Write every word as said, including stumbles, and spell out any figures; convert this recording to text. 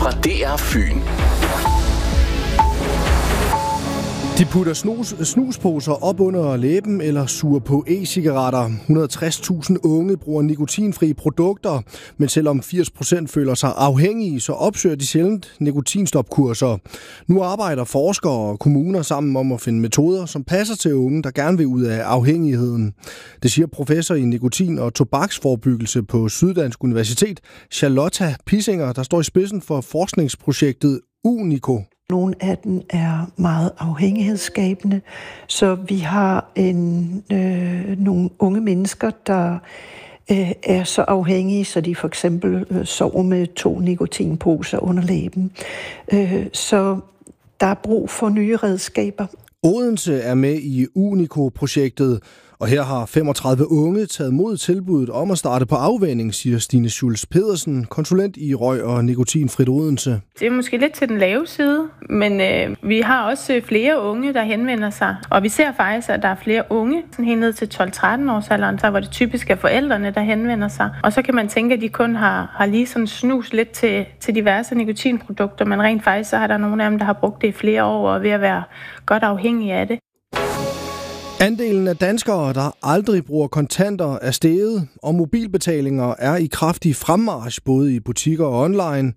fra D R Fyn. De putter snus, snusposer op under læben eller suger på e-cigaretter. et hundrede og tres tusind unge bruger nikotinfrie produkter, men selvom firs procent føler sig afhængige, så opsøger de sjældent nikotinstopkurser. Nu arbejder forskere og kommuner sammen om at finde metoder, som passer til unge, der gerne vil ud af afhængigheden. Det siger professor i nikotin- og tobaksforebyggelse på Syddansk Universitet, Charlotta Pissinger, der står i spidsen for forskningsprojektet Unico. Nogle af dem er meget afhængighedsskabende, så vi har en, øh, nogle unge mennesker, der øh, er så afhængige, så de for eksempel øh, sover med to nikotinposer under læben. Øh, så der er brug for nye redskaber. Odense er med i Unico-projektet, og her har femogtredive unge taget mod tilbuddet om at starte på afvænning, siger Stine Schulz Pedersen, konsulent i røg- og nikotinfrit Odense. Det er måske lidt til den lave side, men øh, vi har også flere unge, der henvender sig. Og vi ser faktisk, at der er flere unge, sådan helt ned til tolv-tretten års alderen, så hvor det typisk er forældrene, der henvender sig. Og så kan man tænke, at de kun har, har lige sådan snus lidt til, til diverse nikotinprodukter, men rent faktisk så har der nogle af dem, der har brugt det i flere år og er ved at være godt afhængige af det. Andelen af danskere, der aldrig bruger kontanter, er steget, og mobilbetalinger er i kraftig fremmarch både i butikker og online.